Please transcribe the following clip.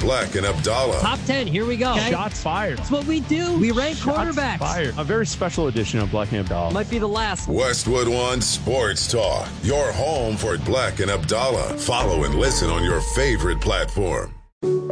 Black and Abdallah. Top 10, here we go. Okay. Shots fired. That's what we do. We rank quarterbacks. Fired. A very special edition of Black and Abdallah. Might be the last. Westwood One Sports Talk, your home for Black and Abdallah. Follow and listen on your favorite platform.